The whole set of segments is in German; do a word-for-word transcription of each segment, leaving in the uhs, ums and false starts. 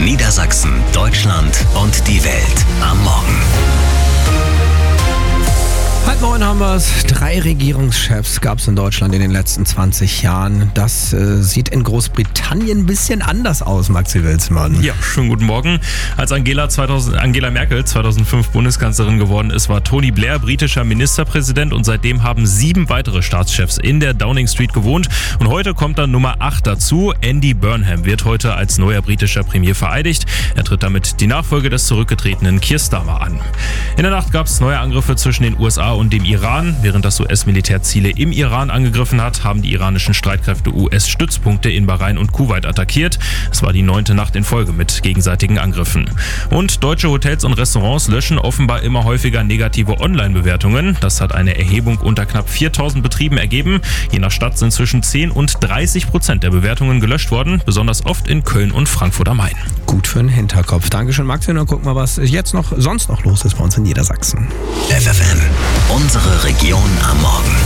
Niedersachsen, Deutschland und die Welt am Morgen. Halb neun haben wir es. Drei Regierungschefs gab es in Deutschland in den letzten zwanzig Jahren. Das äh, sieht in Großbritannien ein bisschen anders aus, Maxi Wilsmann. Ja, schönen guten Morgen. Als Angela, zweitausend, Angela Merkel zweitausendfünf Bundeskanzlerin geworden ist, war Tony Blair britischer Ministerpräsident und seitdem haben sieben weitere Staatschefs in der Downing Street gewohnt. Und heute kommt dann Nummer acht dazu. Andy Burnham wird heute als neuer britischer Premier vereidigt. Er tritt damit die Nachfolge des zurückgetretenen Keir Starmer an. In der Nacht gab es neue Angriffe zwischen den U S A und dem Iran. Während das U S-Militär Ziele im Iran angegriffen hat, haben die iranischen Streitkräfte U S-Stützpunkte in Bahrain und Kuwait attackiert. Es war die neunte Nacht in Folge mit gegenseitigen Angriffen. Und deutsche Hotels und Restaurants löschen offenbar immer häufiger negative Online-Bewertungen. Das hat eine Erhebung unter knapp viertausend Betrieben ergeben. Je nach Stadt sind zwischen zehn und dreißig Prozent der Bewertungen gelöscht worden, besonders oft in Köln und Frankfurt am Main. Gut für den Hinterkopf. Dankeschön, Maxi. Und dann gucken wir, was jetzt noch sonst noch los ist bei uns in Niedersachsen. F F N, unsere Region am Morgen.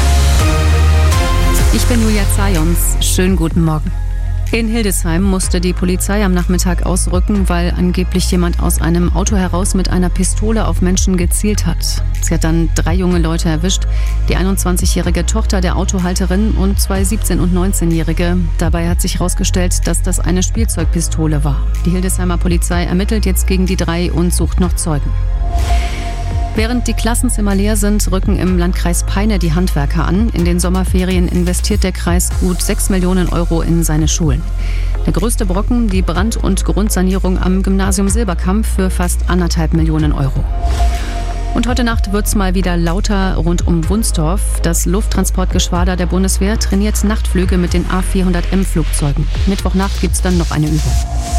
Ich bin Julia Zajons. Schönen guten Morgen. In Hildesheim musste die Polizei am Nachmittag ausrücken, weil angeblich jemand aus einem Auto heraus mit einer Pistole auf Menschen gezielt hat. Sie hat dann drei junge Leute erwischt, die einundzwanzigjährige Tochter der Autohalterin und zwei siebzehn- und neunzehnjährige. Dabei hat sich herausgestellt, dass das eine Spielzeugpistole war. Die Hildesheimer Polizei ermittelt jetzt gegen die drei und sucht noch Zeugen. Während die Klassenzimmer leer sind, rücken im Landkreis Peine die Handwerker an. In den Sommerferien investiert der Kreis gut sechs Millionen Euro in seine Schulen. Der größte Brocken, die Brand- und Grundsanierung am Gymnasium Silberkamp für fast anderthalb Millionen Euro. Und heute Nacht wird's mal wieder lauter rund um Wunstorf. Das Lufttransportgeschwader der Bundeswehr trainiert Nachtflüge mit den A vierhundert M Flugzeugen. Mittwochnacht gibt's dann noch eine Übung.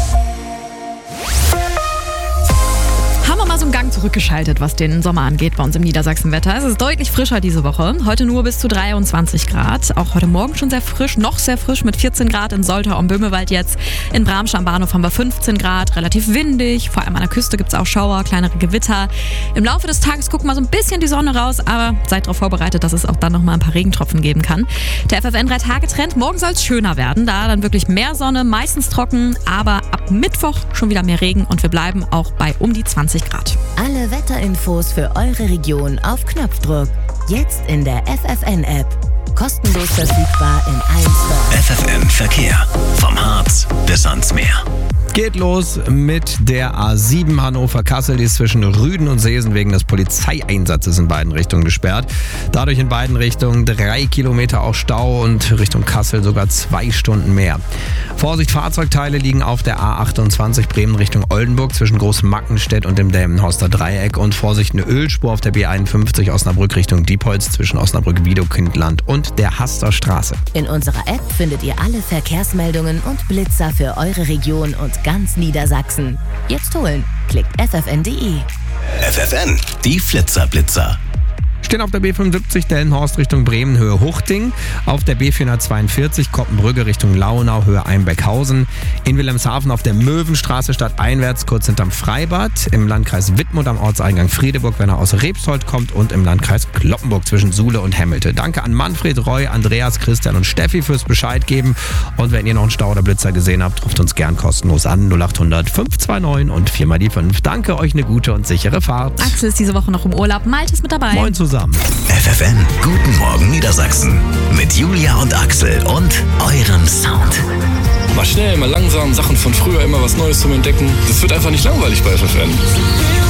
Haben wir mal so einen Gang zurückgeschaltet, was den Sommer angeht bei uns im Niedersachsenwetter. Es ist deutlich frischer diese Woche. Heute nur bis zu dreiundzwanzig Grad. Auch heute Morgen schon sehr frisch, noch sehr frisch mit vierzehn Grad in Soltau am Böhmewald jetzt. In Bramsch am Bahnhof haben wir fünfzehn Grad, relativ windig. Vor allem an der Küste gibt es auch Schauer, kleinere Gewitter. Im Laufe des Tages guckt mal so ein bisschen die Sonne raus, aber seid darauf vorbereitet, dass es auch dann noch mal ein paar Regentropfen geben kann. Der F F N drei Tage Trend. Morgen soll es schöner werden. Da dann wirklich mehr Sonne, meistens trocken, aber ab Mittwoch schon wieder mehr Regen und wir bleiben auch bei um die zwanzig Grad. Alle Wetterinfos für eure Region auf Knopfdruck. Jetzt in der F F N-App. Kostenlos verfügbar in allen Stores. F F N Verkehr. Vom Harz bis ans Meer. Geht los mit der A sieben Hannover-Kassel. Die ist zwischen Rüden und Seesen wegen des Polizeieinsatzes in beiden Richtungen gesperrt. Dadurch in beiden Richtungen drei Kilometer auch Stau und Richtung Kassel sogar zwei Stunden mehr. Vorsicht, Fahrzeugteile liegen auf der A achtundzwanzig Bremen Richtung Oldenburg zwischen Großmackenstedt und dem Delmenhorster Dreieck. Und Vorsicht, eine Ölspur auf der B einundfünfzig Osnabrück Richtung Diepholz zwischen Osnabrück-Wiedekindland und der Haster Straße. In unserer App findet ihr alle Verkehrsmeldungen und Blitzer für eure Region und ganz Niedersachsen. Jetzt holen. Klickt f f n punkt d e. F F N, die Flitzer-Blitzer. Stehen auf der B fünfundsiebzig Delmenhorst Richtung Bremen, Höhe Huchting. Auf der B vierhundertzweiundvierzig Koppenbrügge Richtung Launau, Höhe Einbeckhausen. In Wilhelmshaven auf der Möwenstraße stadteinwärts, kurz hinterm Freibad. Im Landkreis Wittmund am Ortseingang Friedeburg, wenn er aus Rebsold kommt. Und im Landkreis Cloppenburg zwischen Suhle und Hemmelte. Danke an Manfred, Roy, Andreas, Christian und Steffi fürs Bescheid geben. Und wenn ihr noch einen Stau oder Blitzer gesehen habt, ruft uns gern kostenlos an. null acht hundert fünf zwei neun und vier mal die fünf. Danke, euch eine gute und sichere Fahrt. Axel ist diese Woche noch im Urlaub. Malte ist mit dabei. Moin zusammen. F F N, guten Morgen Niedersachsen. Mit Julia und Axel und eurem Sound. Mal schnell, mal langsam, Sachen von früher, immer was Neues zum Entdecken. Das wird einfach nicht langweilig bei F F N.